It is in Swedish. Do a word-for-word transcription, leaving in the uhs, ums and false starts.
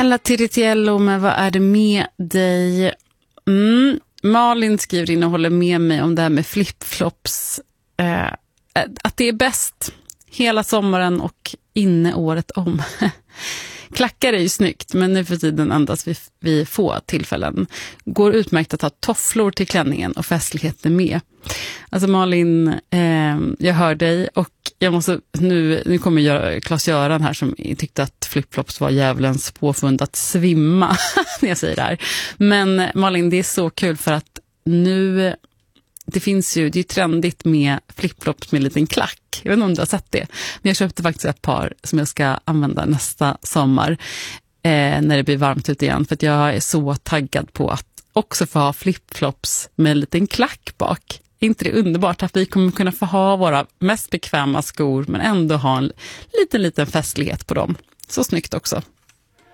Ella Tiritiello med Vad är det med dig? Mm. Malin skriver in och håller med mig om det här med flipflops. Eh, att det är bäst hela sommaren och inne året om. Klackar är ju snyggt, men nu för tiden endast vid, vid få tillfällen. Går utmärkt att ha tofflor till klänningen och festligheten med. Alltså Malin, eh, jag hör dig och jag måste, nu, nu kommer jag, Claes-Göran här som tyckte att flipflops var djävulens påfund att svimma när jag säger det här. Men Malin, det är så kul för att nu, det finns ju, det är trendigt med flipflops med en liten klack. Jag vet inte om du har sett det. Men jag köpte faktiskt ett par som jag ska använda nästa sommar eh, när det blir varmt ute igen. För att jag är så taggad på att också få ha flipflops med en liten klack bak. Är inte det underbart att vi kommer kunna få ha våra mest bekväma skor men ändå ha en liten, liten festlighet på dem. Så snyggt också.